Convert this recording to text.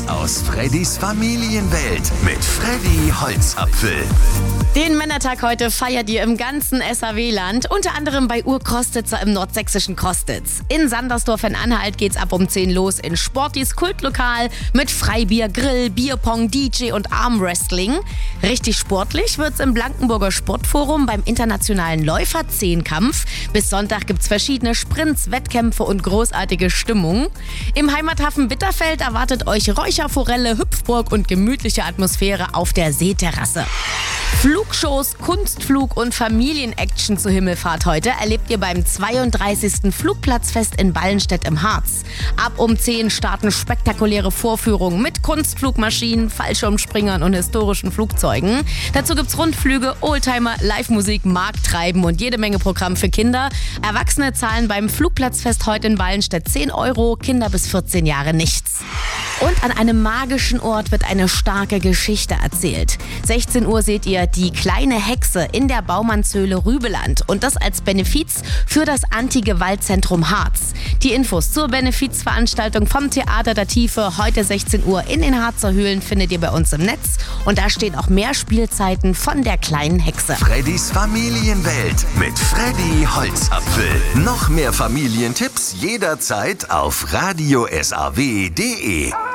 Tipps aus Freddys Familienwelt mit Freddy Holzapfel. Den Männertag heute feiert ihr im ganzen SAW-Land, unter anderem bei Urkrostitzer im nordsächsischen Krostitz. In Sandersdorf in Anhalt geht's ab um 10 los in Sportis Kultlokal mit Freibier, Grill, Bierpong, DJ und Armwrestling. Richtig sportlich wird's im Blankenburger Sportforum beim internationalen Läufer-Zehnkampf. Bis Sonntag gibt's verschiedene Sprints, Wettkämpfe und großartige Stimmung. Im Heimathafen Bitterfeld erwartet euch Räucherforelle, Hüpfburg und gemütliche Atmosphäre auf der Seeterrasse. Flugshows, Kunstflug und Familienaction zur Himmelfahrt heute erlebt ihr beim 32. Flugplatzfest in Ballenstedt im Harz. Ab um 10 starten spektakuläre Vorführungen mit Kunstflugmaschinen, Fallschirmspringern und historischen Flugzeugen. Dazu gibt's Rundflüge, Oldtimer, Live-Musik, Markttreiben und jede Menge Programm für Kinder. Erwachsene zahlen beim Flugplatzfest heute in Ballenstedt 10 €, Kinder bis 14 Jahre nichts. Und an einem magischen Ort wird eine starke Geschichte erzählt. 16 Uhr seht ihr Die kleine Hexe in der Baumannshöhle Rübeland und das als Benefiz für das Anti-Gewalt-Zentrum Harz. Die Infos zur Benefizveranstaltung vom Theater der Tiefe heute 16 Uhr in den Harzer Höhlen findet ihr bei uns im Netz und da stehen auch mehr Spielzeiten von der kleinen Hexe. Freddys Familienwelt mit Freddy Holzapfel. Noch mehr Familientipps jederzeit auf radiosaw.de.